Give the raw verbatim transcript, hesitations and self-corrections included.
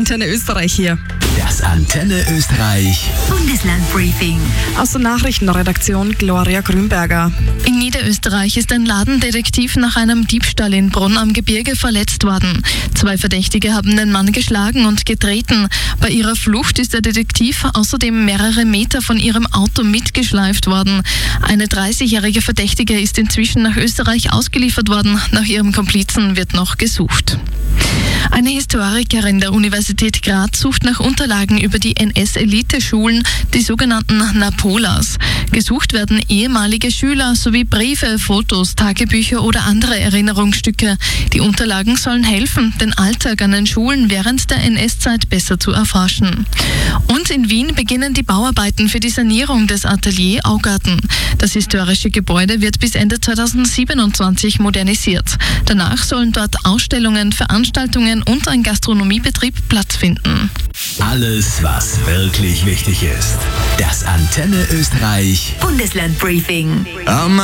Antenne Österreich hier. Das Antenne Österreich Bundeslandbriefing. Aus der Nachrichtenredaktion Gloria Grünberger. In Niederösterreich ist ein Ladendetektiv nach einem Diebstahl in Brunn am Gebirge verletzt worden. Zwei Verdächtige haben den Mann geschlagen und getreten. Bei ihrer Flucht ist der Detektiv außerdem mehrere Meter von ihrem Auto mitgeschleift worden. Eine dreißigjährige Verdächtige ist inzwischen nach Österreich ausgeliefert worden. Nach ihrem Komplizen wird noch gesucht. Eine Historikerin der Universität Graz sucht nach Unterlagen über die N S-Elite-Schulen, die sogenannten Napolas. Gesucht werden ehemalige Schüler sowie Briefe, Fotos, Tagebücher oder andere Erinnerungsstücke. Die Unterlagen sollen helfen, den Alltag an den Schulen während der N S-Zeit besser zu erforschen. Und in Wien beginnen die Bauarbeiten für die Sanierung des Atelier Augarten. Das historische Gebäude wird bis Ende zweitausendsiebenundzwanzig modernisiert. Danach sollen dort Ausstellungen, Veranstaltungen und ein Gastronomiebetrieb Platz finden. Alles, was wirklich wichtig ist. Das Antenne Österreich Bundeslandbriefing. am